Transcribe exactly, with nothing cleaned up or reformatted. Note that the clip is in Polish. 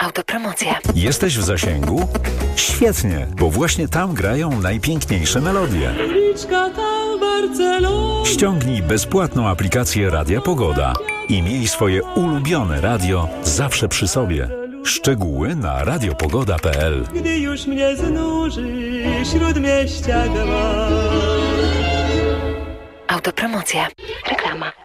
Autopromocja. Jesteś w zasięgu? Świetnie, bo właśnie tam grają najpiękniejsze melodie. Ściągnij bezpłatną aplikację Radia Pogoda i miej swoje ulubione radio zawsze przy sobie. Szczegóły na radiopogoda kropka p l. Gdy już mnie znuży śródmieścia gła. Autopromocja. Reklama.